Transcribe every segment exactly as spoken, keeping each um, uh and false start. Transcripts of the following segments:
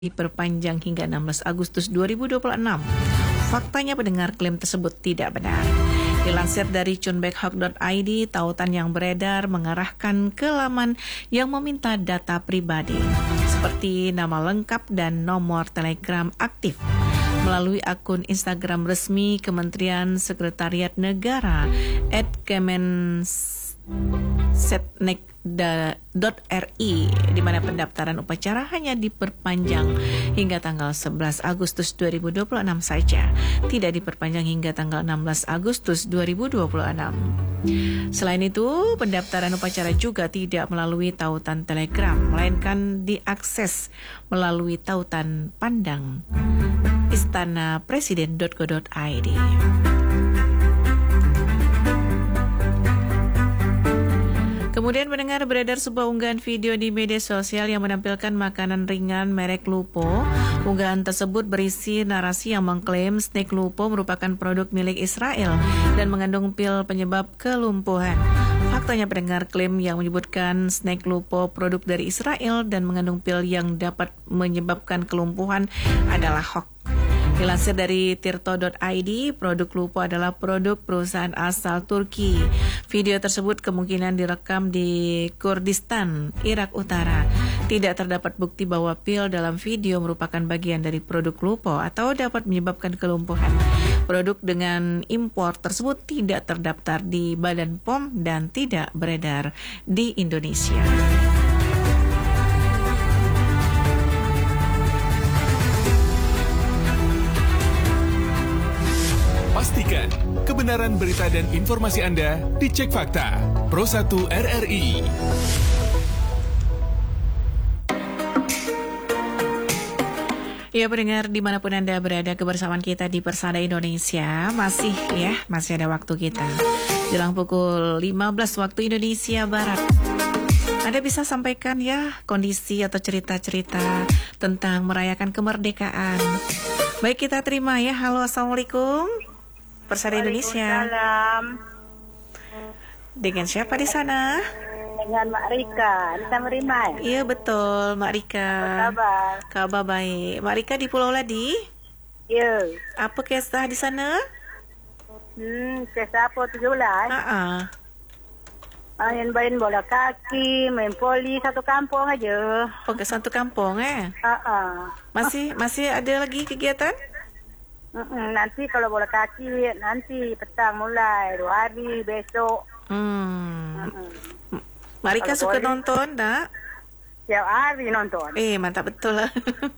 diperpanjang hingga enam belas Agustus dua ribu dua puluh enam. Faktanya pendengar klaim tersebut tidak benar. Dilansir dari chunbeckhawk dot i d, tautan yang beredar mengarahkan ke laman yang meminta data pribadi seperti nama lengkap dan nomor telegram aktif melalui akun Instagram resmi Kementerian Sekretariat Negara et kemensetnek dot r i, di mana pendaftaran upacara hanya diperpanjang hingga tanggal sebelas Agustus dua ribu dua puluh enam saja, tidak diperpanjang hingga tanggal enam belas Agustus dua ribu dua puluh enam. Selain itu, pendaftaran upacara juga tidak melalui tautan Telegram, melainkan diakses melalui tautan pandang istana presiden dot go dot i d. Kemudian mendengar beredar sebuah unggahan video di media sosial yang menampilkan makanan ringan merek Lupo. Unggahan tersebut berisi narasi yang mengklaim snack Lupo merupakan produk milik Israel dan mengandung pil penyebab kelumpuhan. Faktanya pendengar klaim yang menyebutkan snack Lupo produk dari Israel dan mengandung pil yang dapat menyebabkan kelumpuhan adalah hoax. Dilansir dari tirto dot i d, produk Lupo adalah produk perusahaan asal Turki. Video tersebut kemungkinan direkam di Kurdistan, Irak Utara. Tidak terdapat bukti bahwa pil dalam video merupakan bagian dari produk Lupo atau dapat menyebabkan kelumpuhan. Produk dengan impor tersebut tidak terdaftar di Badan P O M dan tidak beredar di Indonesia. Pastikan kebenaran berita dan informasi Anda dicek fakta. Pro satu R R I. Ya, pendengar dimanapun Anda berada, kebersamaan kita di Persada Indonesia masih ya, masih ada waktu kita. Jelang pukul lima belas waktu Indonesia Barat. Anda bisa sampaikan ya kondisi atau cerita-cerita tentang merayakan kemerdekaan. Baik, kita terima ya. Halo, Assalamualaikum. Persada Indonesia. Waalaikumsalam. Dengan siapa di sana? Dengan Mak Rika di Samarimai. Iya betul, Mak Rika. Apa kabar? Kabar baik. Mak Rika di Pulau Ladi? Ya. Apa kisah di sana? Hmm, kisah apa tujuh belas? Ah, Main-main bola kaki, main poli satu kampung aja. oh, ke satu kampung eh? Ah, ah. Masih masih ada lagi kegiatan? Mm-mm, nanti kalau bola kaki nanti petang mulai dua hari besok. Hmm. Mm-mm. Mak Rika Kalau suka boleh. nonton tak? Tiap hari nonton. Eh, mantap betul lah.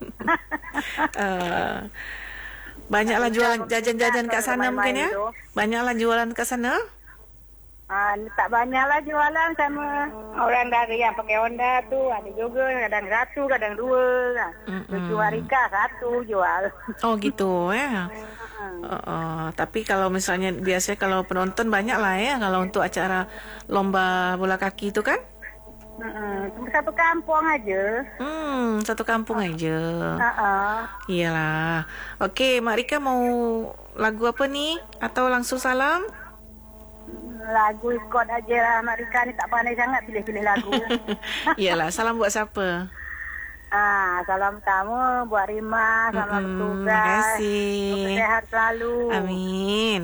uh, banyaklah jualan jajan-jajan kat sana mungkin ya? Banyaklah jualan kat sana? Ah, tak banyak lah jualan sama orang dari yang pakai Honda tu. Ada juga kadang satu, kadang dua. Tujuh Rika satu jual. Oh gitu ya. Uh, uh, tapi kalau misalnya biasanya kalau penonton banyak lah ya kalau untuk acara lomba bola kaki itu kan? Mm-mm. Satu kampung aja. Hmm, satu kampung aja. Uh-uh. Iyalah. Oke, Mak Rika mau lagu apa nih? Atau langsung salam? Lagu ikut aja lah. Mak Rika ni tak pandai sangat pilih-pilih lagu. Iyalah, salam buat siapa? Ah, salam kamu buat Rima, salam Mm-mm, tugas. terima kasih. Sehat selalu. Amin.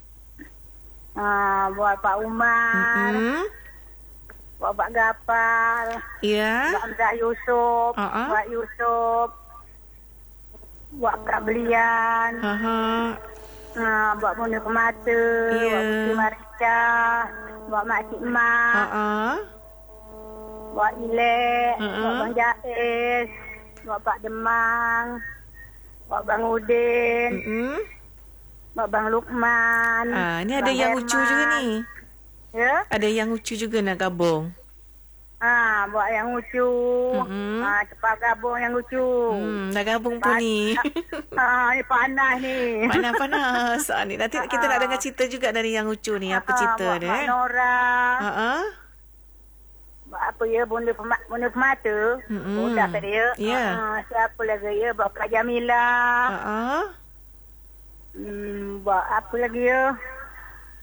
Ah, buat Pak Umar, Mm-mm. buat Pak Gapal, Iya. buat Hamzah Yusuf, Uh-uh. buat Yusuf, buat Kak Belian, Aha. ah, buat Munir Kemata, Iya. buat Putri Marika, buat Mak Cik Mak, Uh-uh. buat Ilek, Uh-uh. buat Bang Jais, buat Pak Demang, buat Bang Udin, Mm-mm. buat Bang Lukman. Ah, ini ada Bang yang Herman. lucu juga nih. Ya? Ada yang lucu juga nak gabung. Ah, buat yang lucu. Mm-mm. Ah, cepat gabung yang lucu. Hmm, dah gabung pun ni. Ah, ni panas ni. Panas-panas. Ah, ni nanti kita nak dengar cerita juga dari yang lucu ni. Apa Ah, cerita buat dia? Mak Eh? Nora. Ha ah. Buat apa ya, bunda pema- bunda pemata. Mm-mm. Budak tadi ya. Ya. Ah, siapa lagi ya? Buat Kak Jamila. Ha ah. Hmm, buat apa lagi ya?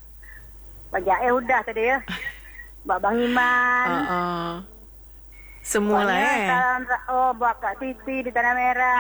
Buat Jael udah tadi ya. Buat Bang Iman. Ha ah. Semula Pokoknya eh. salam, oh buat Kak Siti di Tanah Merah.